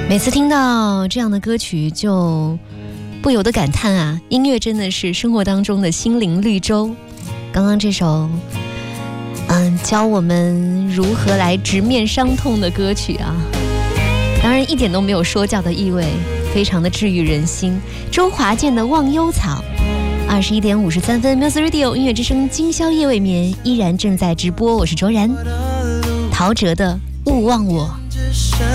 每次听到这样的歌曲，就不由得感叹啊，音乐真的是生活当中的心灵绿洲。刚刚这首教我们如何来直面伤痛的歌曲啊，当然一点都没有说教的意味，非常的治愈人心。周华健的《忘忧草》，21点53分 ，Music Radio 音乐之声今宵夜未眠依然正在直播，我是卓然。陶喆的《勿忘我》。